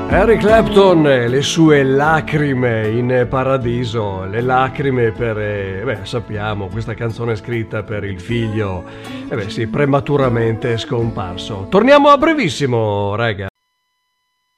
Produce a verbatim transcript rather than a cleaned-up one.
Eric Clapton, le sue lacrime in paradiso, le lacrime per, eh, beh, sappiamo, questa canzone è scritta per il figlio, eh beh sì, prematuramente scomparso. Torniamo a brevissimo, raga.